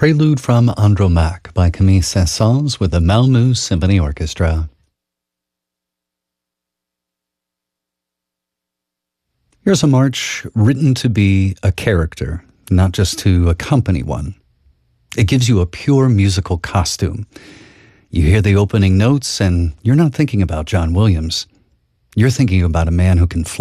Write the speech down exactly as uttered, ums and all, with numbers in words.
Prelude from Andromaque by Camille Saint-Saëns with the Malmö Symphony Orchestra. Here's a march written to be a character, not just to accompany one. It gives you a pure musical costume. You hear the opening notes and you're not thinking about John Williams. You're thinking about a man who can fly.